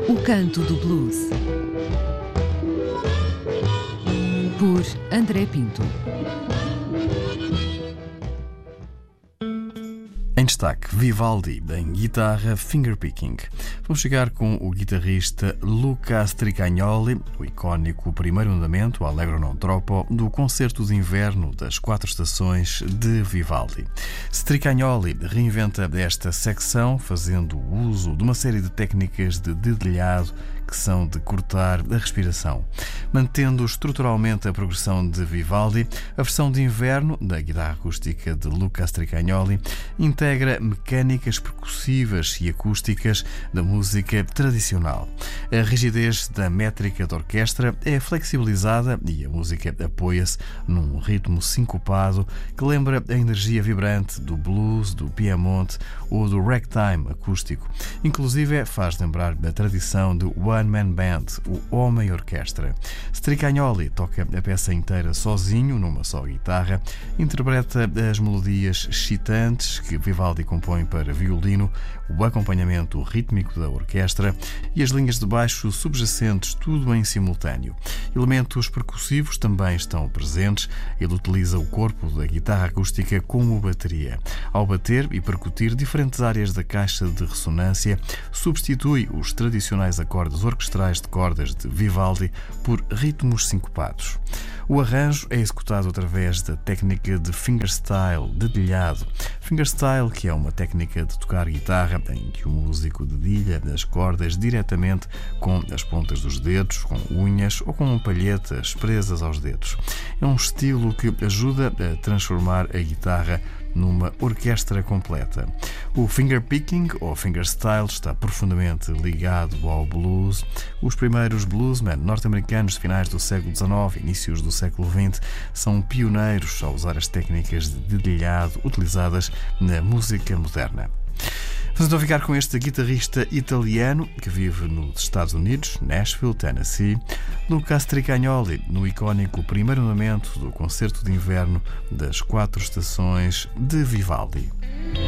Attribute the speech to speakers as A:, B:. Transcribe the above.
A: O canto do blues, por André Pinto.
B: Em destaque, Vivaldi, em guitarra fingerpicking. Vamos chegar com o guitarrista Luca Stricagnoli, o icónico primeiro andamento, Allegro non troppo, do Concerto de Inverno das 4 Estações de Vivaldi. Stricagnoli reinventa esta secção fazendo uso de uma série de técnicas de dedilhado que são de cortar a respiração. Mantendo estruturalmente a progressão de Vivaldi, a versão de inverno da guitarra acústica de Luca Stricagnoli integra mecânicas percussivas e acústicas da música tradicional. A rigidez da métrica da orquestra é flexibilizada e a música apoia-se num ritmo sincopado que lembra a energia vibrante do blues, do Piemonte ou do ragtime acústico. Inclusive faz lembrar a tradição do One Man Band, o Homem Orquestra. Stricagnoli toca a peça inteira sozinho, numa só guitarra, interpreta as melodias excitantes que Vivaldi compõe para violino, o acompanhamento rítmico da orquestra e as linhas de baixo subjacentes, tudo em simultâneo. Elementos percussivos também estão presentes. Ele utiliza o corpo da guitarra acústica como bateria. Ao bater e percutir diferentes áreas da caixa de ressonância, substitui os tradicionais acordes orquestrais de cordas de Vivaldi por ritmos sincopados. O arranjo é executado através da técnica de fingerstyle, dedilhado. Fingerstyle, que é uma técnica de tocar guitarra em que o músico dedilha as cordas diretamente com as pontas dos dedos, com unhas ou com palhetas presas aos dedos. É um estilo que ajuda a transformar a guitarra numa orquestra completa. O fingerpicking ou fingerstyle está profundamente ligado ao blues. Os primeiros bluesmen norte-americanos de finais do século XIX e inícios do século XX são pioneiros a usar as técnicas de dedilhado utilizadas na música moderna. Vamos então ficar com este guitarrista italiano que vive nos Estados Unidos, Nashville, Tennessee, Luca Stricagnoli, no icónico primeiro andamento do Concerto de Inverno das 4 Estações de Vivaldi.